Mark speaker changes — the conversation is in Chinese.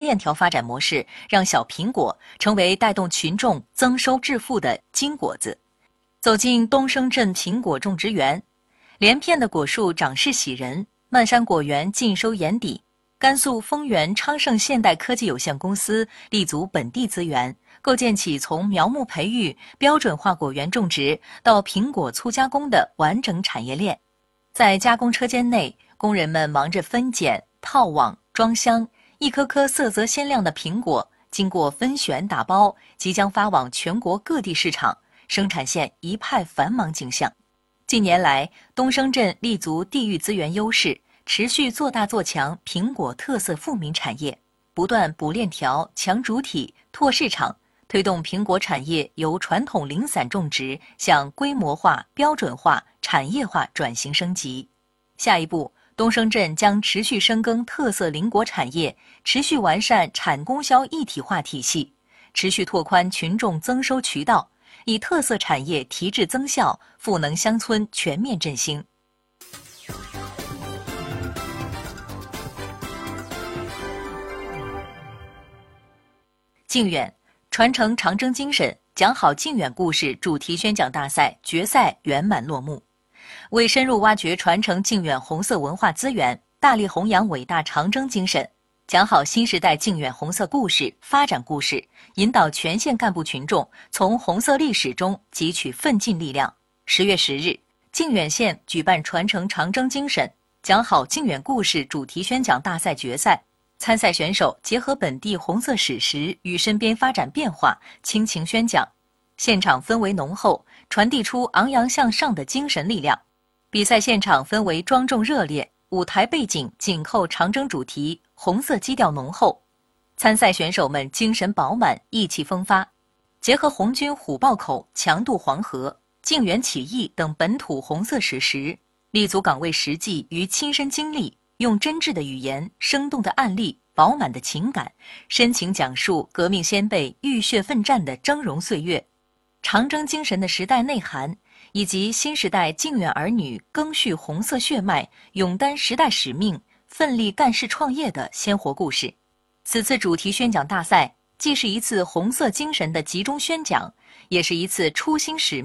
Speaker 1: 链条发展模式，让小苹果成为带动群众增收致富的金果子。走进东升镇苹果种植园，连片的果树长势喜人，漫山果园尽收眼底。甘肃丰源昌盛现代科技有限公司立足本地资源，构建起从苗木培育、标准化果园种植到苹果粗加工的完整产业链。在加工车间内，工人们忙着分拣、套网、装箱，一颗颗色泽鲜亮的苹果经过分选打包，即将发往全国各地市场，生产线一派繁忙景象。近年来，东升镇立足地域资源优势，持续做大做强苹果特色富民产业，不断补链条、强主体、拓市场，推动苹果产业由传统零散种植向规模化、标准化、产业化转型升级。下一步，东升镇将持续深耕特色零果产业，持续完善产供销一体化体系，持续拓宽群众增收渠道，以特色产业提质增效，赋能乡村全面振兴。靖远传承长征精神，讲好靖远故事主题宣讲大赛决赛圆满落幕。为深入挖掘传承靖远红色文化资源，大力弘扬伟大长征精神，讲好新时代靖远红色故事、发展故事，引导全县干部群众从红色历史中汲取奋进力量。10月10日，靖远县举办传承长征精神，讲好靖远故事主题宣讲大赛决赛。参赛选手结合本地红色史实与身边发展变化，倾情宣讲，现场氛围浓厚，传递出昂扬向上的精神力量。比赛现场氛围庄重热烈，舞台背景紧扣长征主题，红色基调浓厚。参赛选手们精神饱满，意气风发，结合红军虎豹口、强渡黄河、靖远起义等本土红色史实，立足岗位实际与亲身经历，用真挚的语言、生动的案例、饱满的情感，深情讲述革命先辈浴血奋战的峥嵘岁月，长征精神的时代内涵，以及新时代靖远儿女赓续红色血脉、勇担时代使命、奋力干事创业的鲜活故事。此次主题宣讲大赛既是一次红色精神的集中宣讲，也是一次初心使命